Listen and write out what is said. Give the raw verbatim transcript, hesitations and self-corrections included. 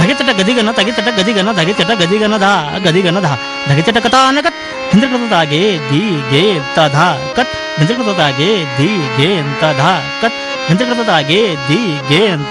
ಧಗೆಚಟ ಗದಿಗನ ತಗೆಚಟ ಗದಿಗನ ಧಗೆಚಟ ಗದಿಗನ ಧ ಗದಿಗನ ಧ ಧಗೆಚಟ ಕಟಾನಕತ್ ಹಿಂದ್ರಕೃತದಾಗೆ ದಿ ಗೆ ತ ಧ ಕತ್ ಹಿಂದ್ರಕೃತದಾಗೆ ದಿ ಗೆ ಅಂತ ಧ ಕತ್ ಹಿಂದ್ರಕೃತದಾಗೆ ದಿ ಗೆ ಅಂತ